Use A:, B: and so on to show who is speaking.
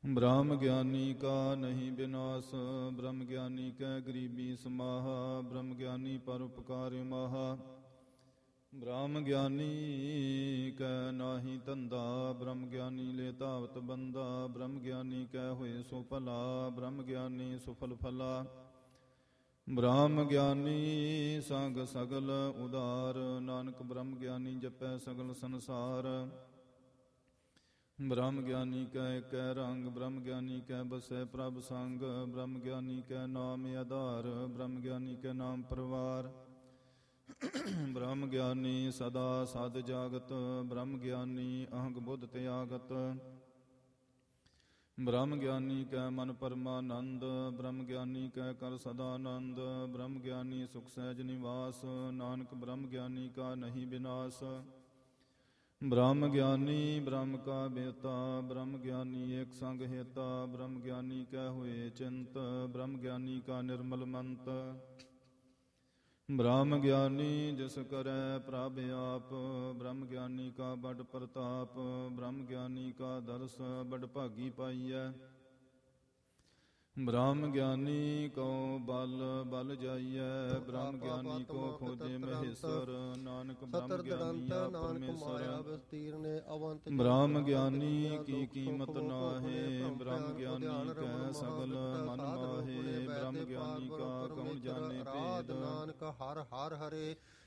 A: ਬ੍ਰਹਮ ਗਿਆਨੀ ਕਾ ਨਹੀਂ ਬਿਨਾਸ਼, ਬ੍ਰਹਮ ਗਿਆਨੀ ਕੈ ਗਰੀਬੀ ਸਮਾਹਾ, ਬ੍ਰਹਮ ਗਿਆਨੀ ਪਰਉਪਕਾਰ ਮਾਹਾ। ਬ੍ਰਹਮ ਗਿਆਨੀ ਕੈ ਨਾਹੀ ਧੰਦਾ, ਬ੍ਰਹਮ ਗਿਆਨੀ ਲੈ ਧਾਵਤ ਬੰਦਾ, ਬ੍ਰਹਮ ਗਿਆਨੀ ਕੈ ਹੋਏ ਸੋ ਭਲਾ, ਬ੍ਰਹਮ ਗਿਆਨੀ ਸੁਫਲ ਫਲਾ। ਬ੍ਰਹਮ ਗਿਆਨੀ ਸੰਗ ਸਗਲ ਉਦਾਰ, ਨਾਨਕ ਬ੍ਰਹਮ ਗਿਆਨੀ ਜਪੈ ਸਗਲ ਸੰਸਾਰ। ਬ੍ਰਹਮ ਗਿਆਨੀ ਕੈ ਏਕੈ ਰੰਗ, ਬ੍ਰਹਮ ਗਿਆਨੀ ਕੈ ਬਸੈ ਪ੍ਰਭ ਸੰਗ, ਬ੍ਰਹਮ ਗਿਆਨੀ ਕੈ ਨਾਮ ਆਧਾਰ, ਬ੍ਰਹਮ ਗਿਆਨੀ ਕੈ ਨਾਮ ਪਰਵਾਰ। ਬ੍ਰਹਮ ਗਿਆਨੀ ਸਦਾ ਸਦ ਜਾਗਤ, ਬ੍ਰਹਮ ਗਿਆਨੀ ਅਹੰਗ ਬੁੱਧ ਤਿਆਗਤ। ਬ੍ਰਹਮ ਗਿਆਨੀ ਕੈ ਮਨ ਪਰਮਾਨੰਦ, ਬ੍ਰਹਮ ਗਿਆਨੀ ਕੈ ਕਰ ਸਦਾ ਆਨੰਦ, ਬ੍ਰਹਮ ਗਿਆਨੀ ਸੁਖ ਸਹਿਜ ਨਿਵਾਸ, ਨਾਨਕ ਬ੍ਰਹਮ ਗਿਆਨੀ ਕਾ ਨਹੀਂ ਬਿਨਾਸ਼। ਬ੍ਰਹਮ ਗਿਆਨੀ ਬ੍ਰਹਮ ਕਾ ਬੇਤਾ, ਬ੍ਰਹਮ ਗਿਆਨੀ ਏਕ ਸੰਗ ਹੇਤਾ, ਬ੍ਰਹਮ ਗਿਆਨੀ ਕੈ ਹੋਏ ਚਿੰਤ, ਬ੍ਰਹਮ ਗਿਆਨੀ ਕਾ ਨਿਰਮਲ ਮੰਤ। ਬ੍ਰਹਮ ਗਿਆਨੀ ਜਿਸ ਕਰੈ ਪ੍ਰਭ ਆਪ, ਬ੍ਰਹਮ ਗਿਆਨੀ ਕਾ ਬੜ ਪ੍ਰਤਾਪ, ਬ੍ਰਹਮ ਗਿਆਨੀ ਕਾ ਦਰਸ ਬੜ ਭਾਗੀ ਪਾਈਐ। ਬ੍ਰਹਮ ਗਿਆਨੀ ਕੋ ਬਲ ਬਲ ਜਾਈਐ, ਬ੍ਰਹਮ ਗਿਆਨੀ ਕੋ ਖੋਜੇ ਮਹੇਸ਼ਰ, ਨਾਨਕ ਬ੍ਰਹਮ ਗਿਆਨੀ ਆ ਪਰਮੇਸ਼ਰ। ਬ੍ਰਹਮ ਗਿਆਨੀ ਕੀ ਕੀਮਤ ਨਾਹੀ, ਬ੍ਰਹਮ ਗਿਆਨੀ ਕੈ ਸਗਲ ਮਨ ਮਾਹੇ, ਬ੍ਰਹਮ ਗਿਆਨੀ ਕਾ ਕੌਣ ਜਾਣੇ ਭੇਦ।
B: ਨਾਨਕ ਹਰ ਹਰ ਹਰੇ